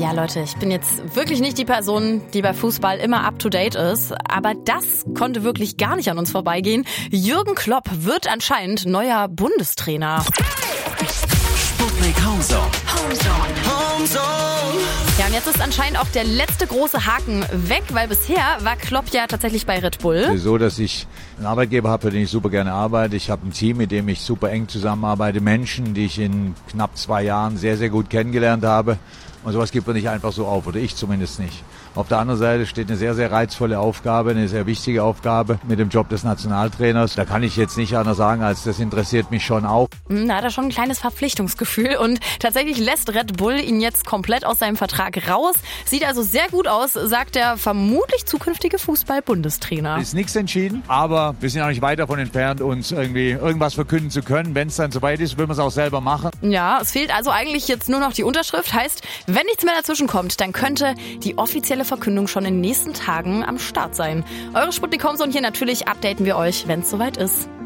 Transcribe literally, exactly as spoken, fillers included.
Ja, Leute, ich bin jetzt wirklich nicht die Person, die bei Fußball immer up-to-date ist, aber das konnte wirklich gar nicht an uns vorbeigehen. Jürgen Klopp wird anscheinend neuer Bundestrainer. Sputnik Homezone. Homezone. Ja, und jetzt ist anscheinend auch der letzte große Haken weg, weil bisher war Klopp ja tatsächlich bei Red Bull. So, dass ich einen Arbeitgeber habe, für den ich super gerne arbeite. Ich habe ein Team, mit dem ich super eng zusammenarbeite. Menschen, die ich in knapp zwei Jahren sehr, sehr gut kennengelernt habe. Und sowas gibt man nicht einfach so auf, oder ich zumindest nicht. Auf der anderen Seite steht eine sehr, sehr reizvolle Aufgabe, eine sehr wichtige Aufgabe mit dem Job des Nationaltrainers. Da kann ich jetzt nicht anders sagen, als das interessiert mich schon auch. Da hat er schon ein kleines Verpflichtungsgefühl und tatsächlich lässt Red Bull ihn jetzt komplett aus seinem Vertrag raus. Sieht also sehr gut aus, sagt der vermutlich zukünftige Fußball-Bundestrainer. Ist nichts entschieden, aber wir sind auch nicht weit davon entfernt, uns irgendwie irgendwas verkünden zu können. Wenn es dann soweit ist, will man es auch selber machen. Ja, es fehlt also eigentlich jetzt nur noch die Unterschrift. Heißt, wenn nichts mehr dazwischen kommt, dann könnte die offizielle Verkündung schon in den nächsten Tagen am Start sein. Eure Sputnik Homezone hier natürlich updaten wir euch, wenn es soweit ist.